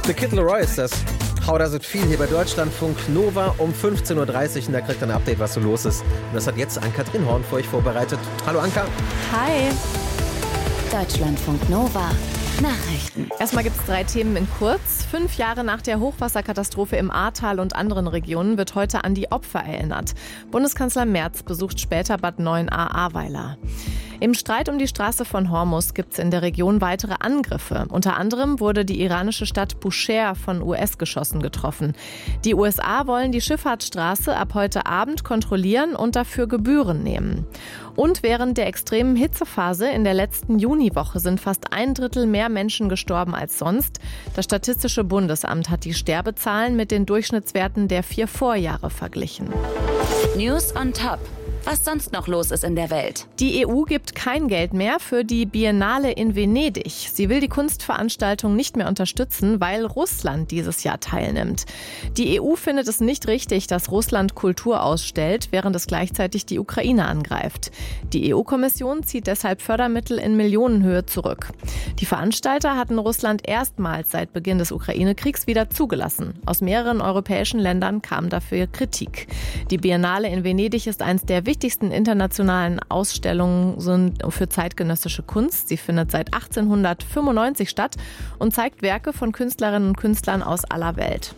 The Kid Laroi ist das. How does it feel hier bei Deutschlandfunk Nova um 15.30 Uhr und da kriegt ihr ein Update, was so los ist. Und das hat jetzt Ann-Kathrin Horn für euch vorbereitet. Hallo Anka. Hi. Deutschlandfunk Nova. Nachrichten. Erstmal gibt es 3 Themen in kurz. 5 Jahre nach der Hochwasserkatastrophe im Ahrtal und anderen Regionen wird heute an die Opfer erinnert. Bundeskanzler Merz besucht später Bad Neuenahr-Ahrweiler. Im Streit um die Straße von Hormuz gibt es in der Region weitere Angriffe. Unter anderem wurde die iranische Stadt Bushehr von US-Geschossen getroffen. Die USA wollen die Schifffahrtsstraße ab heute Abend kontrollieren und dafür Gebühren nehmen. Und während der extremen Hitzephase in der letzten Juniwoche sind fast 1/3 mehr Menschen gestorben als sonst. Das Statistische Bundesamt hat die Sterbezahlen mit den Durchschnittswerten der 4 Vorjahre verglichen. News on Top. Was sonst noch los ist in der Welt. Die EU gibt kein Geld mehr für die Biennale in Venedig. Sie will die Kunstveranstaltung nicht mehr unterstützen, weil Russland dieses Jahr teilnimmt. Die EU findet es nicht richtig, dass Russland Kultur ausstellt, während es gleichzeitig die Ukraine angreift. Die EU-Kommission zieht deshalb Fördermittel in Millionenhöhe zurück. Die Veranstalter hatten Russland erstmals seit Beginn des Ukraine-Kriegs wieder zugelassen. Aus mehreren europäischen Ländern kam dafür Kritik. Die Biennale in Venedig ist eines der wichtigsten internationalen Ausstellungen für zeitgenössische Kunst. Sie findet seit 1895 statt und zeigt Werke von Künstlerinnen und Künstlern aus aller Welt.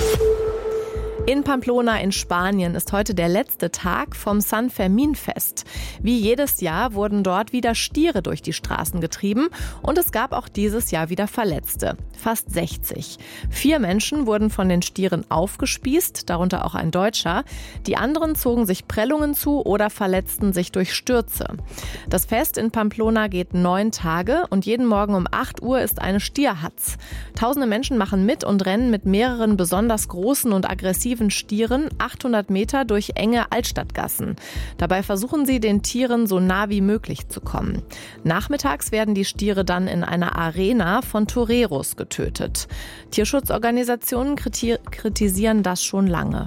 In Pamplona in Spanien ist heute der letzte Tag vom San Fermín-Fest. Wie jedes Jahr wurden dort wieder Stiere durch die Straßen getrieben und es gab auch dieses Jahr wieder Verletzte. Fast 60. 4 Menschen wurden von den Stieren aufgespießt, darunter auch ein Deutscher. Die anderen zogen sich Prellungen zu oder verletzten sich durch Stürze. Das Fest in Pamplona geht 9 Tage und jeden Morgen um 8 Uhr ist eine Stierhatz. Tausende Menschen machen mit und rennen mit mehreren besonders großen und aggressiven Stieren 800 Meter durch enge Altstadtgassen. Dabei versuchen sie, den Tieren so nah wie möglich zu kommen. Nachmittags werden die Stiere dann in einer Arena von Toreros getötet. Tierschutzorganisationen kritisieren das schon lange.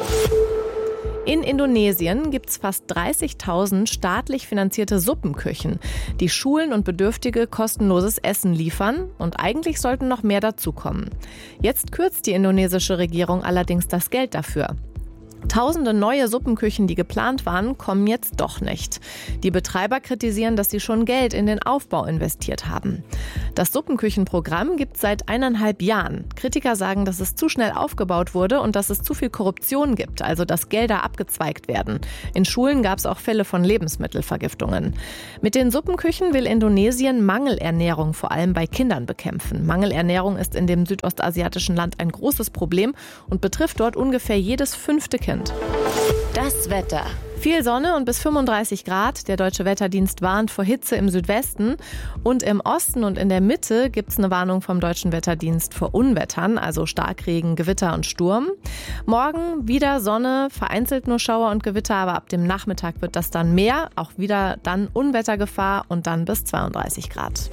In Indonesien gibt es fast 30.000 staatlich finanzierte Suppenküchen, die Schulen und Bedürftige kostenloses Essen liefern und eigentlich sollten noch mehr dazukommen. Jetzt kürzt die indonesische Regierung allerdings das Geld dafür. Tausende neue Suppenküchen, die geplant waren, kommen jetzt doch nicht. Die Betreiber kritisieren, dass sie schon Geld in den Aufbau investiert haben. Das Suppenküchenprogramm gibt es seit 1,5 Jahren. Kritiker sagen, dass es zu schnell aufgebaut wurde und dass es zu viel Korruption gibt, also dass Gelder abgezweigt werden. In Schulen gab es auch Fälle von Lebensmittelvergiftungen. Mit den Suppenküchen will Indonesien Mangelernährung vor allem bei Kindern bekämpfen. Mangelernährung ist in dem südostasiatischen Land ein großes Problem und betrifft dort ungefähr jedes 5. Kind. Das Wetter. Viel Sonne und bis 35 Grad. Der Deutsche Wetterdienst warnt vor Hitze im Südwesten. Und im Osten und in der Mitte gibt es eine Warnung vom Deutschen Wetterdienst vor Unwettern, also Starkregen, Gewitter und Sturm. Morgen wieder Sonne, vereinzelt nur Schauer und Gewitter, aber ab dem Nachmittag wird das dann mehr. Auch wieder dann Unwettergefahr und dann bis 32 Grad.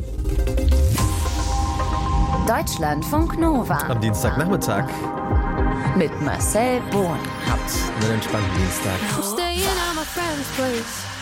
Deutschlandfunk Nova. Am Dienstagnachmittag. Mit Marcel Bohn. Habt einen entspannten Dienstag. Staying at my friend's place.